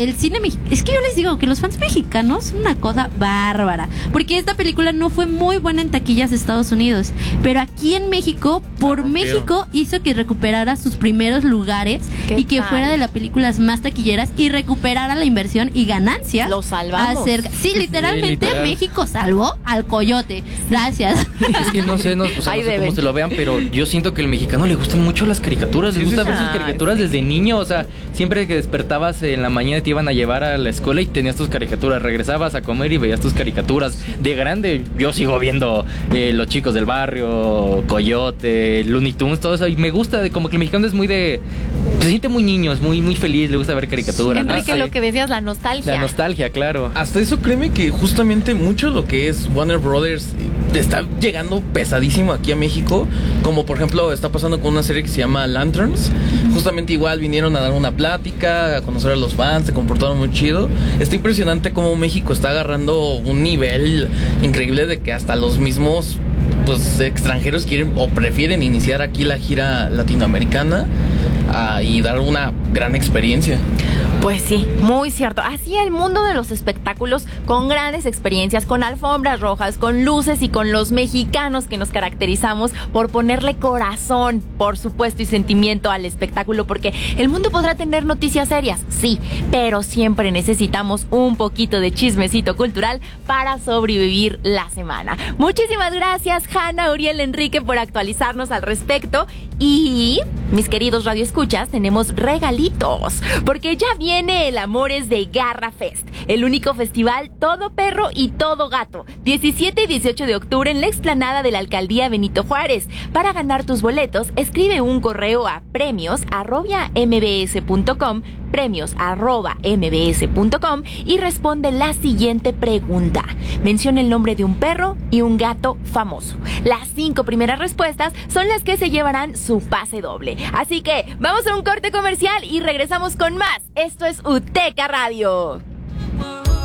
el cine mexicano, es que yo les digo que los fans mexicanos son una cosa bárbara, porque esta película no fue muy buena en taquillas de Estados Unidos, pero aquí en México, por México, hizo que recuperara sus primeros lugares y que fuera de las películas más taquilleras y recuperara la inversión y ganancias. Lo salvamos. Sí, literalmente México salvó al coyote. Gracias. Es que no sé cómo se lo vean, pero yo siento que al mexicano le gustan mucho las caricaturas, le gusta ver sus caricaturas desde niño, o sea, siempre que despertabas en la mañana te iban a llevar a la escuela y tenías tus caricaturas, regresabas a comer y veías tus caricaturas. De grande yo sigo viendo Los Chicos del Barrio, Coyote, Looney Tunes, todo eso, y me gusta, como que el mexicano es muy se siente muy niño, es muy feliz, le gusta ver caricaturas. Enrique, lo que decías, la nostalgia. La nostalgia, claro. Hasta eso, créeme que justamente mucho lo que es Warner Brothers está llegando pesadísimo aquí a México, como por ejemplo está pasando con una serie que se llama Lanterns. Justamente igual vinieron a dar una plática, a conocer a los fans, se comportaron muy chido. Está impresionante cómo México está agarrando un nivel increíble de que hasta los mismos extranjeros quieren o prefieren iniciar aquí la gira latinoamericana y dar una gran experiencia. Pues sí, muy cierto. Así el mundo de los espectáculos, con grandes experiencias, con alfombras rojas, con luces y con los mexicanos que nos caracterizamos por ponerle corazón, por supuesto, y sentimiento al espectáculo, porque el mundo podrá tener noticias serias, sí, pero siempre necesitamos un poquito de chismecito cultural para sobrevivir la semana. Muchísimas gracias, Hanna, Uriel, Enrique, por actualizarnos al respecto. Y, mis queridos radioescuchas, tenemos regalitos, porque ya viene el Amores de Garra Fest, el único festival todo perro y todo gato, 17 y 18 de octubre en la explanada de la Alcaldía Benito Juárez. Para ganar tus boletos, escribe un correo a premios@mbs.com, premios@mbs.com, y responde la siguiente pregunta. Menciona el nombre de un perro y un gato famoso. Las 5 primeras respuestas son las que se llevarán su pase doble. Así que vamos a un corte comercial y regresamos con más. Esto es Uteca Radio.